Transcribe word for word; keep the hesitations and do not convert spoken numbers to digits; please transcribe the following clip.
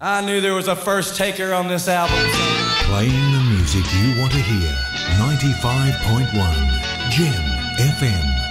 I knew there was a first taker on this album. Playing the music you want to hear. ninety-five point one Gem F M.